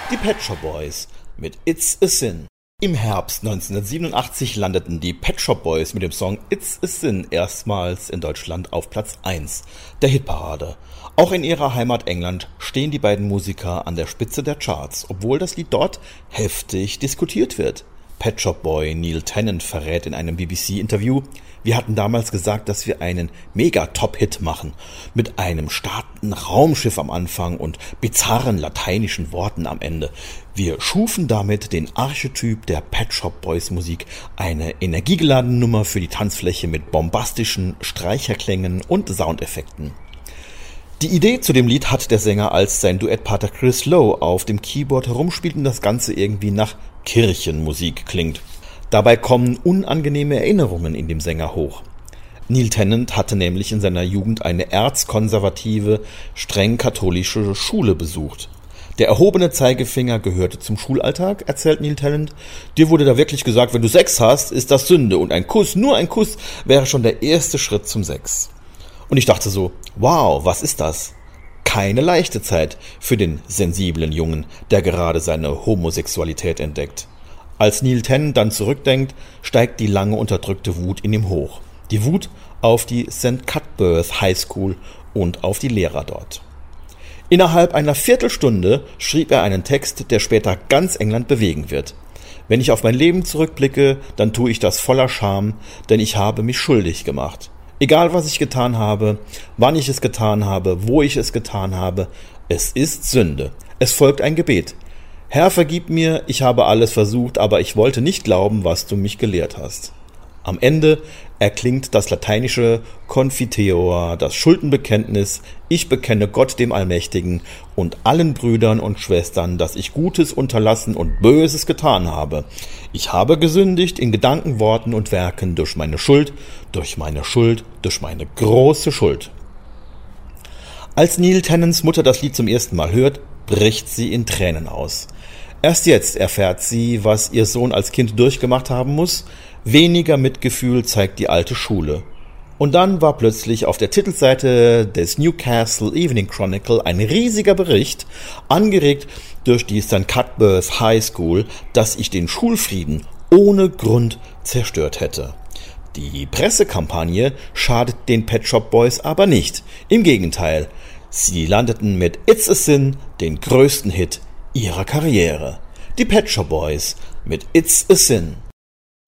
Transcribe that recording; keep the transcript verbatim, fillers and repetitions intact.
Die Pet Shop Boys mit It's a Sin. Im Herbst neunzehnhundertsiebenundachtzig landeten die Pet Shop Boys mit dem Song It's a Sin erstmals in Deutschland auf Platz eins der Hitparade. Auch in ihrer Heimat England stehen die beiden Musiker an der Spitze der Charts, obwohl das Lied dort heftig diskutiert wird. Pet Shop Boy Neil Tennant verrät in einem B B C-Interview: Wir hatten damals gesagt, dass wir einen Mega-Top-Hit machen, mit einem starken Raumschiff am Anfang und bizarren lateinischen Worten am Ende. Wir schufen damit den Archetyp der Pet Shop Boys Musik, eine energiegeladene Nummer für die Tanzfläche mit bombastischen Streicherklängen und Soundeffekten. Die Idee zu dem Lied hat der Sänger, als sein Duettpartner Chris Lowe auf dem Keyboard herumspielt und das Ganze irgendwie nach Kirchenmusik klingt. Dabei kommen unangenehme Erinnerungen in dem Sänger hoch. Neil Tennant hatte nämlich in seiner Jugend eine erzkonservative, streng katholische Schule besucht. Der erhobene Zeigefinger gehörte zum Schulalltag, erzählt Neil Tennant. Dir wurde da wirklich gesagt, wenn du Sex hast, ist das Sünde und ein Kuss, nur ein Kuss, wäre schon der erste Schritt zum Sex. Und ich dachte so, wow, was ist das? Keine leichte Zeit für den sensiblen Jungen, der gerade seine Homosexualität entdeckt. Als Neil Tennant dann zurückdenkt, steigt die lange unterdrückte Wut in ihm hoch. Die Wut auf die Sankt Cuthbert High School und auf die Lehrer dort. Innerhalb einer Viertelstunde schrieb er einen Text, der später ganz England bewegen wird. Wenn ich auf mein Leben zurückblicke, dann tue ich das voller Scham, denn ich habe mich schuldig gemacht. Egal, was ich getan habe, wann ich es getan habe, wo ich es getan habe, es ist Sünde. Es folgt ein Gebet. Herr, vergib mir, ich habe alles versucht, aber ich wollte nicht glauben, was du mich gelehrt hast. Am Ende erklingt das lateinische Confiteor, das Schuldenbekenntnis: Ich bekenne Gott dem Allmächtigen und allen Brüdern und Schwestern, dass ich Gutes unterlassen und Böses getan habe. Ich habe gesündigt in Gedanken, Worten und Werken durch meine Schuld, durch meine Schuld, durch meine große Schuld. Als Neil Tennants Mutter das Lied zum ersten Mal hört, bricht sie in Tränen aus. Erst jetzt erfährt sie, was ihr Sohn als Kind durchgemacht haben muss. Weniger Mitgefühl zeigt die alte Schule. Und dann war plötzlich auf der Titelseite des Newcastle Evening Chronicle ein riesiger Bericht, angeregt durch die Sankt Cuthbert High School, dass ich den Schulfrieden ohne Grund zerstört hätte. Die Pressekampagne schadet den Pet Shop Boys aber nicht. Im Gegenteil, sie landeten mit It's a Sin den größten Hit ihrer Karriere. Die Pet Shop Boys mit It's a Sin.